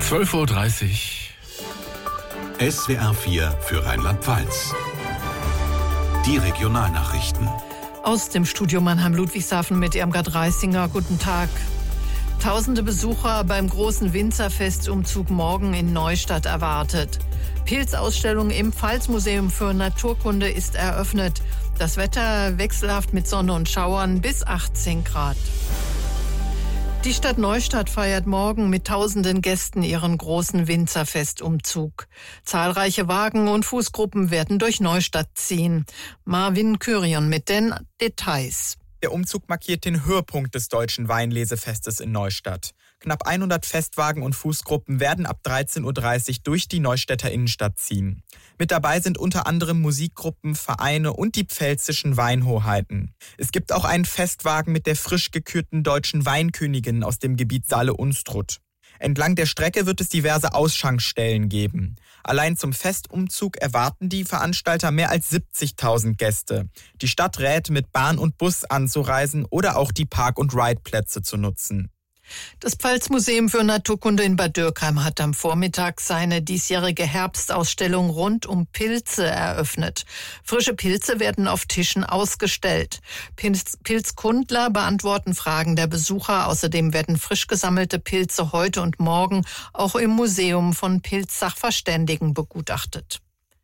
12:30 Uhr. SWR 4 für Rheinland-Pfalz. Die Regionalnachrichten. Aus dem Studio Mannheim-Ludwigshafen mit Irmgard Reisinger. Guten Tag. Tausende Besucher beim großen Winzerfestumzug morgen in Neustadt erwartet. Pilzausstellung im Pfalzmuseum für Naturkunde ist eröffnet. Das Wetter wechselhaft mit Sonne und Schauern bis 18 Grad. Die Stadt Neustadt feiert morgen mit tausenden Gästen ihren großen Winzerfestumzug. Zahlreiche Wagen und Fußgruppen werden durch Neustadt ziehen. Marvin Kyrion mit den Details. Der Umzug markiert den Höhepunkt des Deutschen Weinlesefestes in Neustadt. Knapp 100 Festwagen und Fußgruppen werden ab 13:30 Uhr durch die Neustädter Innenstadt ziehen. Mit dabei sind unter anderem Musikgruppen, Vereine und die pfälzischen Weinhoheiten. Es gibt auch einen Festwagen mit der frisch gekürten deutschen Weinkönigin aus dem Gebiet Saale-Unstrut. Entlang der Strecke wird es diverse Ausschankstellen geben. Allein zum Festumzug erwarten die Veranstalter mehr als 70.000 Gäste. Die Stadt rät, mit Bahn und Bus anzureisen oder auch die Park- und Ride-Plätze zu nutzen. Das Pfalzmuseum für Naturkunde in Bad Dürkheim hat am Vormittag seine diesjährige Herbstausstellung rund um Pilze eröffnet. Frische Pilze werden auf Tischen ausgestellt. Pilzkundler beantworten Fragen der Besucher. Außerdem werden frisch gesammelte Pilze heute und morgen auch im Museum von Pilzsachverständigen begutachtet.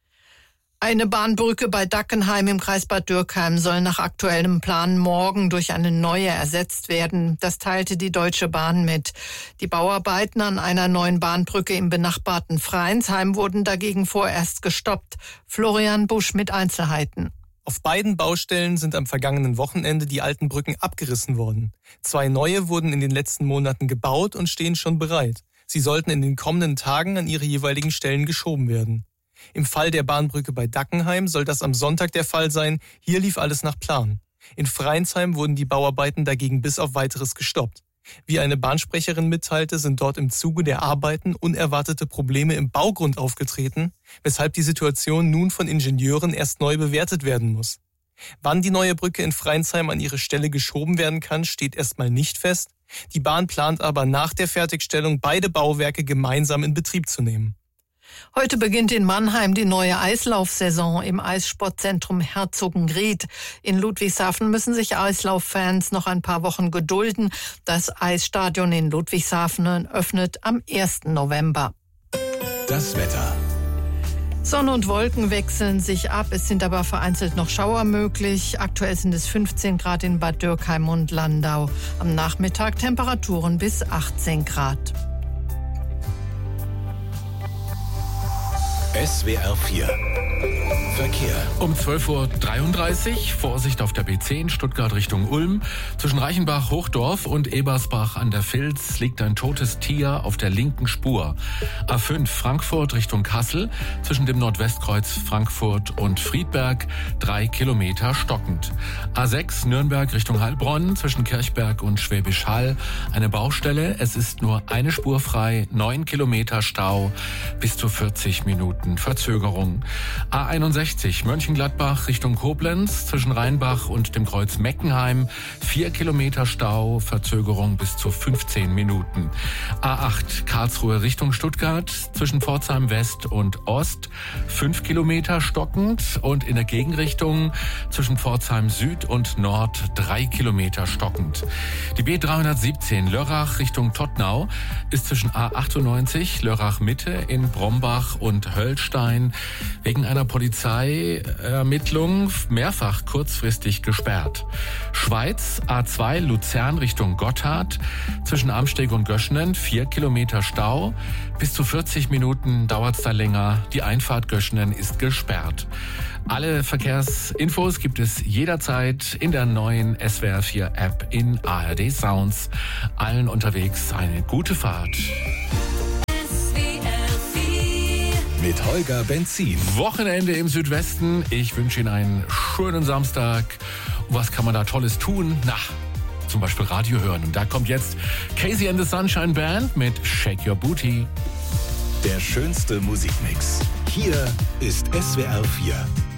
Eine Bahnbrücke bei Dackenheim im Kreis Bad Dürkheim soll nach aktuellem Plan morgen durch eine neue ersetzt werden. Das teilte die Deutsche Bahn mit. Die Bauarbeiten an einer neuen Bahnbrücke im benachbarten Freinsheim wurden dagegen vorerst gestoppt. Florian Busch mit Einzelheiten. Auf beiden Baustellen sind am vergangenen Wochenende die alten Brücken abgerissen worden. 2 neue wurden in den letzten Monaten gebaut und stehen schon bereit. Sie sollten in den kommenden Tagen an ihre jeweiligen Stellen geschoben werden. Im Fall der Bahnbrücke bei Dackenheim soll das am Sonntag der Fall sein. Hier lief alles nach Plan. In Freinsheim wurden die Bauarbeiten dagegen bis auf Weiteres gestoppt. Wie eine Bahnsprecherin mitteilte, sind dort im Zuge der Arbeiten unerwartete Probleme im Baugrund aufgetreten, weshalb die Situation nun von Ingenieuren erst neu bewertet werden muss. Wann die neue Brücke in Freinsheim an ihre Stelle geschoben werden kann, steht erstmal nicht fest. Die Bahn plant aber nach der Fertigstellung beide Bauwerke gemeinsam in Betrieb zu nehmen. Heute beginnt in Mannheim die neue Eislaufsaison im Eissportzentrum Herzogenried. In Ludwigshafen müssen sich Eislauffans noch ein paar Wochen gedulden. Das Eisstadion in Ludwigshafen öffnet am 1. November. Das Wetter. Sonne und Wolken wechseln sich ab, es sind aber vereinzelt noch Schauer möglich. Aktuell sind es 15 Grad in Bad Dürkheim und Landau. Am Nachmittag Temperaturen bis 18 Grad. SWR 4 Verkehr. Um 12:33 Uhr, Vorsicht auf der B10, Stuttgart Richtung Ulm. Zwischen Reichenbach, Hochdorf und Ebersbach an der Vils liegt ein totes Tier auf der linken Spur. A5 Frankfurt Richtung Kassel, zwischen dem Nordwestkreuz Frankfurt und Friedberg, 3 Kilometer stockend. A6 Nürnberg Richtung Heilbronn, zwischen Kirchberg und Schwäbisch Hall, eine Baustelle. Es ist nur eine Spur frei, 9 Kilometer Stau, bis zu 40 Minuten Verzögerung. A61 Mönchengladbach Richtung Koblenz, zwischen Rheinbach und dem Kreuz Meckenheim, 4 Kilometer Stau, Verzögerung bis zu 15 Minuten. A8 Karlsruhe Richtung Stuttgart, zwischen Pforzheim West und Ost, 5 Kilometer stockend und in der Gegenrichtung zwischen Pforzheim Süd und Nord 3 Kilometer stockend. Die B317 Lörrach Richtung Tottnau ist zwischen A98 Lörrach Mitte in Brombach und Höllstein wegen einer Polizeiermittlung mehrfach kurzfristig gesperrt. Schweiz A2 Luzern Richtung Gotthard, zwischen Amsteg und Göschenen 4 Kilometer Stau. Bis zu 40 Minuten dauert es da länger. Die Einfahrt Göschenen ist gesperrt. Alle Verkehrsinfos gibt es jederzeit in der neuen SWR 4 App in ARD Sounds. Allen unterwegs eine gute Fahrt. Mit Holger Benzin. Wochenende im Südwesten. Ich wünsche Ihnen einen schönen Samstag. Was kann man da Tolles tun? Na, zum Beispiel Radio hören. Und da kommt jetzt Casey and the Sunshine Band mit Shake Your Booty. Der schönste Musikmix. Hier ist SWR 4.